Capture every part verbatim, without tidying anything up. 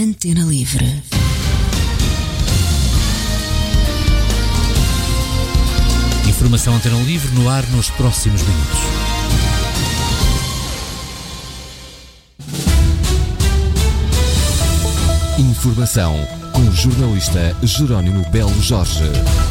Antena Livre. Informação Antena Livre no ar nos próximos minutos. Informação com o jornalista Jerónimo Belo Jorge.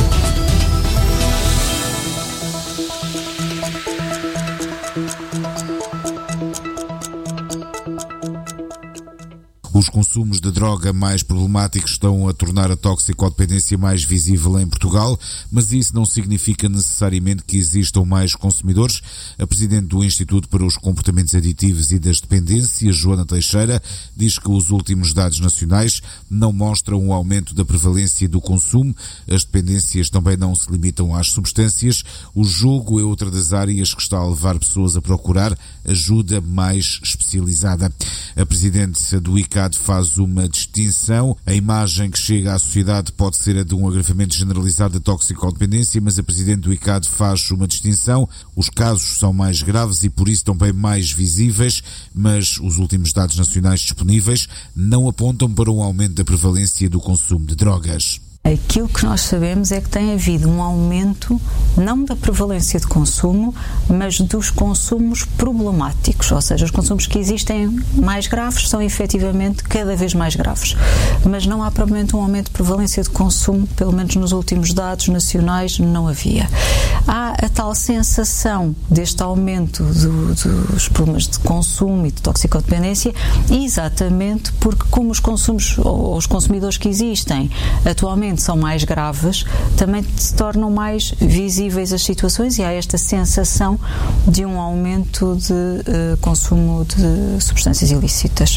Os consumos de droga mais problemáticos estão a tornar a toxicodependência mais visível em Portugal, mas isso não significa necessariamente que existam mais consumidores. A presidente do Instituto para os Comportamentos Aditivos e das Dependências, Joana Teixeira, diz que os últimos dados nacionais não mostram um aumento da prevalência do consumo. As dependências também não se limitam às substâncias. O jogo é outra das áreas que está a levar pessoas a procurar ajuda mais especializada. A presidente do I C A D faz uma distinção. A imagem que chega à sociedade pode ser a de um agravamento generalizado da toxicodependência, mas a presidente do I C A D faz uma distinção. Os casos são mais graves e por isso também mais visíveis, mas os últimos dados nacionais disponíveis não apontam para um aumento da prevalência do consumo de drogas. Aquilo que nós sabemos é que tem havido um aumento, não da prevalência de consumo, mas dos consumos problemáticos, ou seja, os consumos que existem mais graves são efetivamente cada vez mais graves, mas não há propriamente um aumento de prevalência de consumo, pelo menos nos últimos dados nacionais não havia. Há a tal sensação deste aumento do, dos problemas de consumo e de toxicodependência, exatamente porque como os consumos, ou os consumidores que existem atualmente são mais graves, também se tornam mais visíveis as situações e há esta sensação de um aumento de uh, consumo de substâncias ilícitas.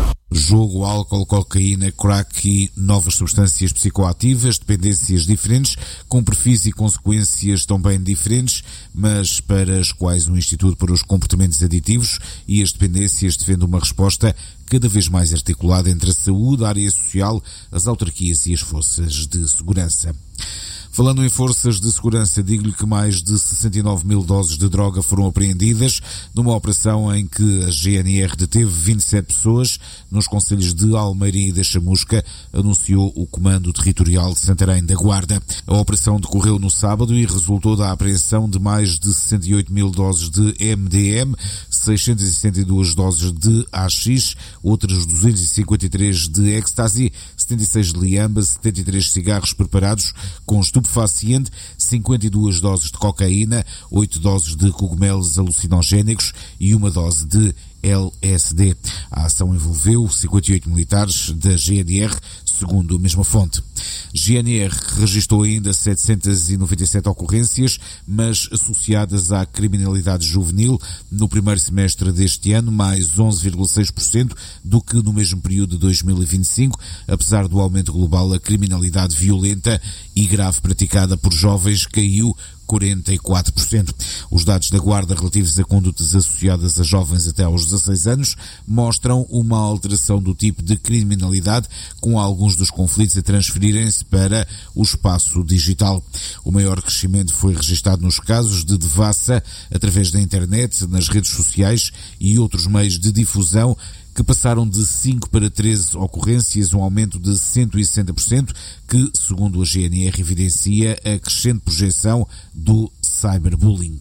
Jogo, álcool, cocaína, crack e novas substâncias psicoativas, dependências diferentes, com perfis e consequências também diferentes, mas para as quais o Instituto para os Comportamentos Aditivos e as Dependências defende uma resposta cada vez mais articulada entre a saúde, a área social, as autarquias e as forças de segurança. Falando em forças de segurança, digo-lhe que mais de sessenta e nove mil doses de droga foram apreendidas numa operação em que a G N R deteve vinte e sete pessoas nos concelhos de Almeirim e da Chamusca, anunciou o Comando Territorial de Santarém da Guarda. A operação decorreu no sábado e resultou da apreensão de mais de sessenta e oito mil doses de M D M, seiscentas e setenta e duas doses de A X, outras duzentas e cinquenta e três de ecstasy, setenta e seis de liamba, setenta e três cigarros preparados com estupefaciente, cinquenta e duas doses de cocaína, oito doses de cogumelos alucinogénicos e uma dose de L S D. A ação envolveu cinquenta e oito militares da G N R, segundo a mesma fonte. G N R registrou ainda setecentas e noventa e sete ocorrências, mas associadas à criminalidade juvenil no primeiro semestre deste ano, mais onze vírgula seis por cento do que no mesmo período de dois mil e vinte e cinco, apesar do aumento global, a criminalidade violenta e grave praticada por jovens caiu quarenta e quatro por cento. Os dados da Guarda relativos a condutas associadas a jovens até aos dezasseis anos mostram uma alteração do tipo de criminalidade, com alguns dos conflitos a transferirem-se para o espaço digital. O maior crescimento foi registado nos casos de devassa através da internet, nas redes sociais e outros meios de difusão, que passaram de cinco para treze ocorrências, um aumento de cento e sessenta por cento, que, segundo a G N R, evidencia a crescente projeção do cyberbullying.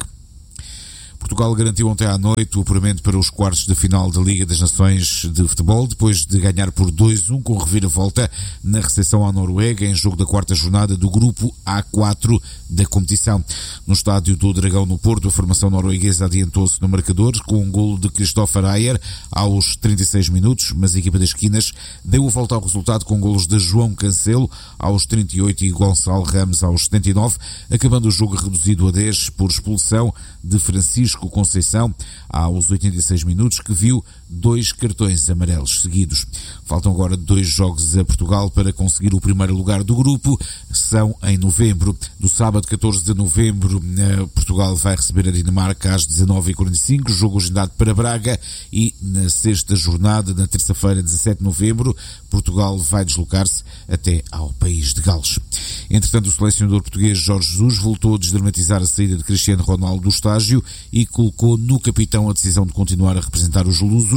Portugal garantiu ontem à noite o apuramento para os quartos de final da Liga das Nações de Futebol, depois de ganhar por dois a um com reviravolta na recepção à Noruega, em jogo da quarta jornada do grupo A quatro da competição. No estádio do Dragão, no Porto, a formação norueguesa adiantou-se no marcador com um golo de Christopher Ayer aos trinta e seis minutos, mas a equipa das esquinas deu a volta ao resultado com golos de João Cancelo aos trinta e oito e Gonçalo Ramos aos setenta e nove, acabando o jogo reduzido a dez por expulsão de Francisco Conceição aos oitenta e seis minutos, que viu dois cartões amarelos seguidos. Faltam agora dois jogos a Portugal para conseguir o primeiro lugar do grupo. São em novembro. Do sábado catorze de novembro, Portugal vai receber a Dinamarca às dezanove e quarenta e cinco, jogo agendado para Braga, e na sexta jornada, na terça-feira, dezassete de novembro, Portugal vai deslocar-se até ao país de Gales. Entretanto, o selecionador português Jorge Jesus voltou a desdramatizar a saída de Cristiano Ronaldo do estágio e colocou no capitão a decisão de continuar a representar os lusos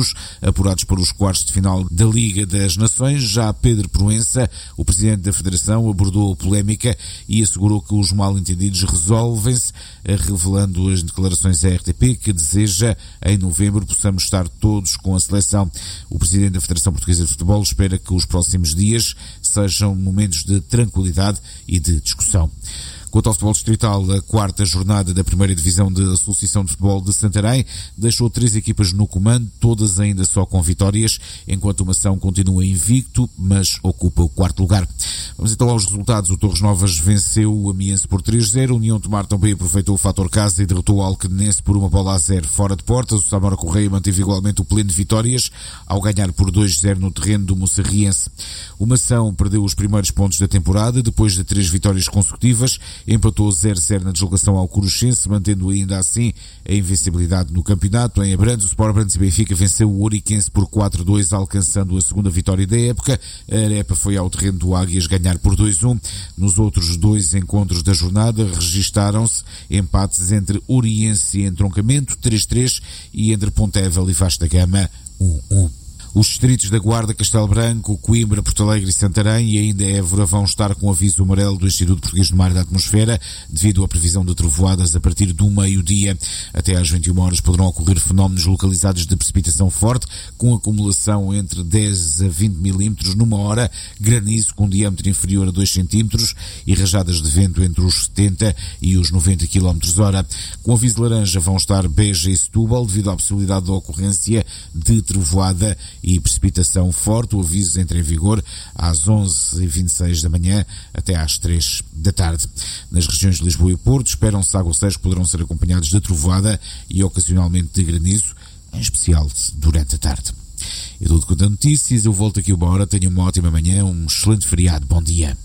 centímetros, apurados para os quartos de final da Liga das Nações. Já Pedro Proença, o presidente da Federação, abordou a polémica e assegurou que os mal-entendidos resolvem-se, revelando as declarações à R T P que deseja em novembro possamos estar todos com a seleção. O presidente da Federação Portuguesa de Futebol espera que os próximos dias sejam momentos de tranquilidade e de discussão. Quanto ao futebol distrital, a quarta jornada da primeira divisão da Associação de Futebol de Santarém deixou três equipas no comando, todas ainda só com vitórias, enquanto o Mação continua invicto, mas ocupa o quarto lugar. Vamos então aos resultados. O Torres Novas venceu o Amiense por três a zero, o União de Tomar também aproveitou o fator casa e derrotou o Alquedenense por uma bola a zero fora de portas. O Samora Correia manteve igualmente o pleno de vitórias ao ganhar por dois a zero no terreno do Moçarriense. O Mação perdeu os primeiros pontos da temporada, depois de três vitórias consecutivas, empatou zero a zero na deslocação ao Coruchense, mantendo ainda assim a invencibilidade no campeonato. Em Abrantes, o Sport Abrantes e Benfica venceu o Ouriquense por quatro a dois, alcançando a segunda vitória da época. A Arepa foi ao terreno do Águias ganhar por dois a um. Nos outros dois encontros da jornada registaram-se empates entre Oriense e Entroncamento, três a três, e entre Pontevel e Vasta Gama, um a um. Os distritos da Guarda, Castelo Branco, Coimbra, Porto Alegre e Santarém e ainda Évora vão estar com aviso amarelo do Instituto Português do Mar e da Atmosfera devido à previsão de trovoadas a partir do meio-dia. Até às vinte e uma horas poderão ocorrer fenómenos localizados de precipitação forte, com acumulação entre dez a vinte milímetros numa hora, granizo com diâmetro inferior a dois centímetros e rajadas de vento entre os setenta e os noventa quilómetros hora. Com aviso laranja vão estar Beja e Setúbal devido à possibilidade da ocorrência de trovoada e precipitação forte. O aviso entra em vigor às onze e vinte e seis da manhã até às três da tarde. Nas regiões de Lisboa e Porto esperam-se aguaceiros que poderão ser acompanhados de trovoada e ocasionalmente de granizo, em especial durante a tarde. É tudo quanto a notícias. Eu volto aqui uma hora. Tenha uma ótima manhã, um excelente feriado. Bom dia.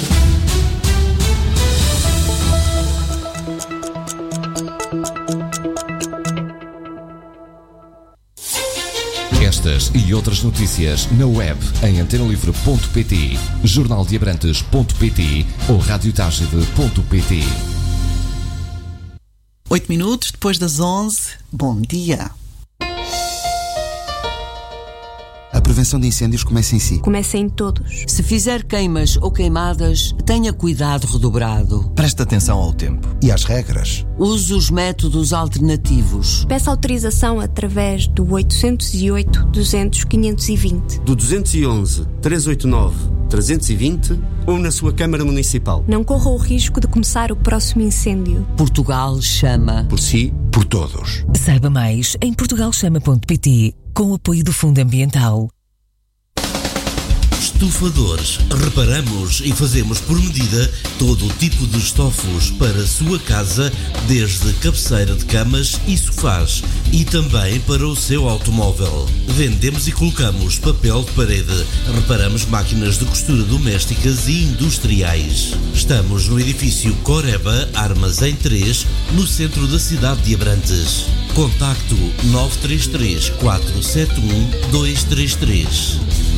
Estas e outras notícias na web em antena livre ponto pt, jornal de abrantes ponto pt ou rádio tágide ponto pt. Oito minutos depois das onze. Bom dia. A prevenção de incêndios começa em si. Começa em todos. Se fizer queimas ou queimadas, tenha cuidado redobrado. Preste atenção ao tempo e às regras. Use os métodos alternativos. Peça autorização através do oitocentos e oito, duzentos, quinhentos e vinte. Do duzentos e onze, trezentos e oitenta e nove, trezentos e vinte ou na sua Câmara Municipal. Não corra o risco de começar o próximo incêndio. Portugal chama. Por si, por todos. Saiba mais em portugal chama ponto pt, com o apoio do Fundo Ambiental. Estufadores. Reparamos e fazemos por medida todo o tipo de estofos para a sua casa, desde cabeceira de camas e sofás e também para o seu automóvel. Vendemos e colocamos papel de parede. Reparamos máquinas de costura domésticas e industriais. Estamos no edifício Coreba, Armazém três, no centro da cidade de Abrantes. Contacto nove três três, quatro sete um, dois três três.